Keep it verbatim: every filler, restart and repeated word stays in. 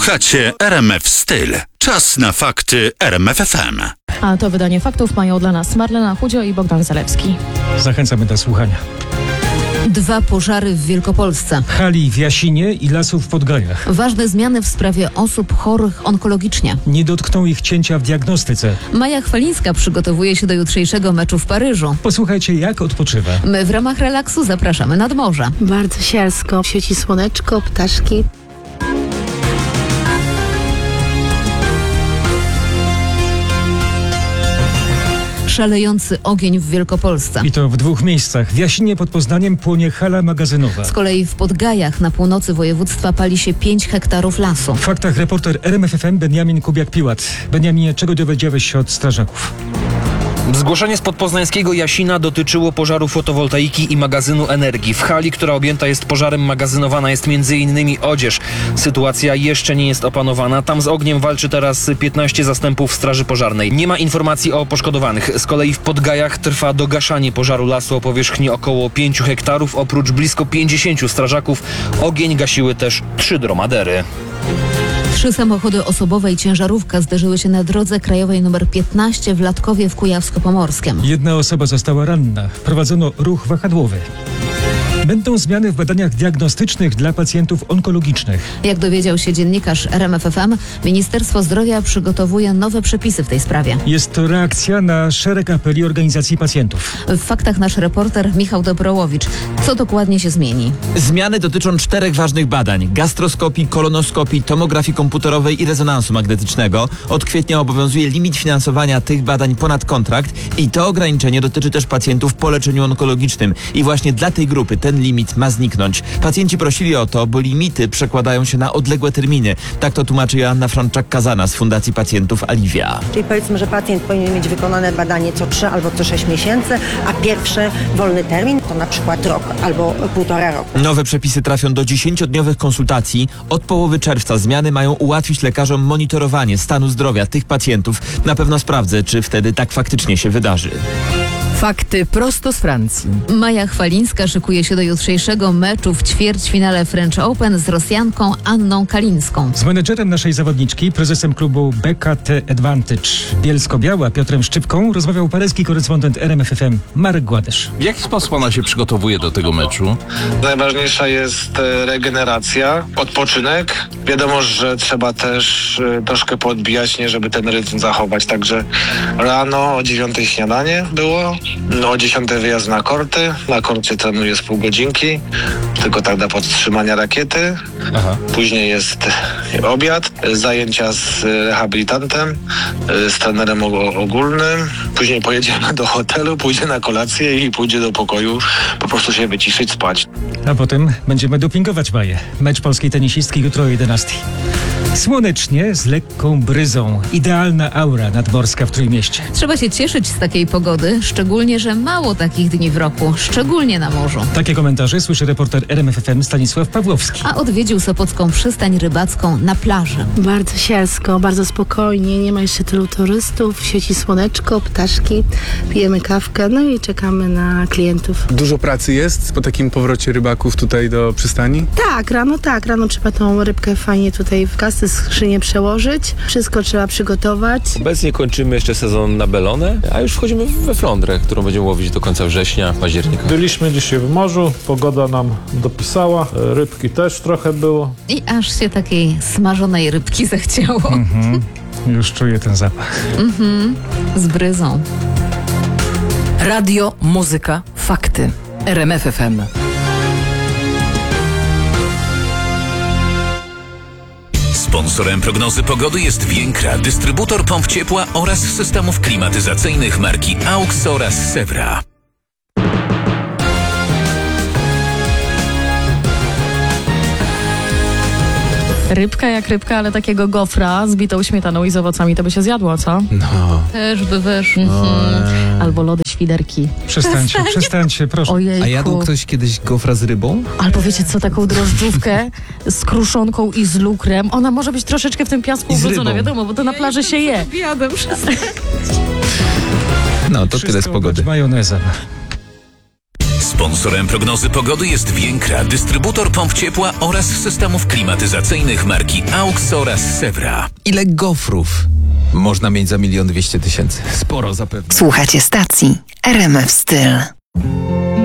Słuchacie R M F Styl. Czas na fakty R M F F M. A to wydanie faktów mają dla nas Marlena Chudzio i Bogdan Zalewski. Zachęcamy do słuchania. Dwa pożary w Wielkopolsce. Hali w Jasinie i lasów w Podgajach. Ważne zmiany w sprawie osób chorych onkologicznie. Nie dotkną ich cięcia w diagnostyce. Maja Chwalińska przygotowuje się do jutrzejszego meczu w Paryżu. Posłuchajcie, jak odpoczywa. My w ramach relaksu zapraszamy nad morze. Bardzo sielsko. Świeci słoneczko, ptaszki. Szalejący ogień w Wielkopolsce. I to w dwóch miejscach. W Jasinie pod Poznaniem płonie hala magazynowa. Z kolei w Podgajach na północy województwa pali się pięć hektarów lasu. W faktach reporter R M F F M Beniamin Kubiak-Piłat. Beniaminie, czego dowiedziałeś się od strażaków? Zgłoszenie spod poznańskiego Jasina dotyczyło pożaru fotowoltaiki i magazynu energii. W hali, która objęta jest pożarem, magazynowana jest między innymi odzież. Sytuacja jeszcze nie jest opanowana. Tam z ogniem walczy teraz piętnaście zastępów straży pożarnej. Nie ma informacji o poszkodowanych. Z kolei w Podgajach trwa dogaszanie pożaru lasu o powierzchni około pięciu hektarów. Oprócz blisko pięćdziesięciu strażaków ogień gasiły też trzy dromadery. Trzy samochody osobowe i ciężarówka zderzyły się na drodze krajowej nr piętnaście w Latkowie w Kujawsko-Pomorskiem. Jedna osoba została ranna. Prowadzono ruch wahadłowy. Będą zmiany w badaniach diagnostycznych dla pacjentów onkologicznych. Jak dowiedział się dziennikarz R M F F M, Ministerstwo Zdrowia przygotowuje nowe przepisy w tej sprawie. Jest to reakcja na szereg apeli organizacji pacjentów. W faktach nasz reporter Michał Dobrołowicz. Co dokładnie się zmieni? Zmiany dotyczą czterech ważnych badań: gastroskopii, kolonoskopii, tomografii komputerowej i rezonansu magnetycznego. Od kwietnia obowiązuje limit finansowania tych badań ponad kontrakt i to ograniczenie dotyczy też pacjentów po leczeniu onkologicznym. I właśnie dla tej grupy ten limit ma zniknąć. Pacjenci prosili o to, bo limity przekładają się na odległe terminy. Tak to tłumaczy Joanna Frączak-Kazana z Fundacji Pacjentów Aliwia. Czyli powiedzmy, że pacjent powinien mieć wykonane badanie co trzy albo co sześć miesięcy, a pierwszy wolny termin to na przykład rok albo półtora roku. Nowe przepisy trafią do dziesięciodniowych konsultacji. Od połowy czerwca zmiany mają ułatwić lekarzom monitorowanie stanu zdrowia tych pacjentów. Na pewno sprawdzę, czy wtedy tak faktycznie się wydarzy. Fakty prosto z Francji. Maja Chwalińska szykuje się do jutrzejszego meczu w ćwierćfinale French Open z Rosjanką Anną Kalińską. Z menedżerem naszej zawodniczki, prezesem klubu B K T Advantage Bielsko-Biała, Piotrem Szczypką, rozmawiał paryski korespondent R M F F M Marek Gładysz. W jaki sposób ona się przygotowuje do tego meczu? Najważniejsza jest regeneracja, odpoczynek. Wiadomo, że trzeba też troszkę podbijać, nie, żeby ten rytm zachować. Także rano o dziewiątej śniadanie było. No, o dziesiątej wyjazd na korty. Na korcie trenuje z pół godzinki, tylko tak dla podtrzymania rakiety. Aha. Później jest obiad, zajęcia z rehabilitantem, z trenerem ogólnym. Później pojedziemy do hotelu, pójdzie na kolację i pójdzie do pokoju, po prostu się wyciszyć, spać. A potem będziemy dopingować Maję. Mecz polskiej tenisistki jutro o jedenastej. Słonecznie, z lekką bryzą. Idealna aura nadmorska w Trójmieście. Trzeba się cieszyć z takiej pogody, szczególnie, że mało takich dni w roku, szczególnie na morzu. Takie komentarze słyszy reporter R M F F M Stanisław Pawłowski. A odwiedził Sopocką przystań rybacką na plaży. Bardzo sielsko, bardzo spokojnie, nie ma jeszcze tylu turystów, świeci słoneczko, ptaszki, pijemy kawkę, no i czekamy na klientów. Dużo pracy jest po takim powrocie rybaków tutaj do przystani? Tak, rano tak, rano trzeba tą rybkę fajnie tutaj w kasy skrzynię przełożyć, wszystko trzeba przygotować. Obecnie kończymy jeszcze sezon na belonę, a już wchodzimy we flądrę, którą będziemy łowić do końca września, października. Byliśmy dzisiaj w morzu, pogoda nam dopisała, rybki też trochę było. I aż się takiej smażonej rybki zachciało. Mhm. Już czuję ten zapach. Mhm. Z bryzą. Radio, muzyka, fakty. R M F F M. Sponsorem prognozy pogody jest Więkra, dystrybutor pomp ciepła oraz systemów klimatyzacyjnych marki AUX oraz Sewra. Rybka jak rybka, ale takiego gofra z bitą śmietaną i z owocami to by się zjadło, co? No. Też by weszło. No, mhm. Albo lody świderki. Przestańcie, przestańcie, proszę. Ojejku. A jadł ktoś kiedyś gofra z rybą? Albo wiecie co, taką drożdżówkę z kruszonką i z lukrem. Ona może być troszeczkę w tym piasku ubrudzona, wiadomo, bo to na plaży się je. No, to tyle z pogody. Majonezem. Sponsorem prognozy pogody jest Więkra, dystrybutor pomp ciepła oraz systemów klimatyzacyjnych marki AUX oraz Sewra. Ile gofrów można mieć za milion dwieście tysięcy? Sporo zapewne. Słuchacie stacji R M F Styl.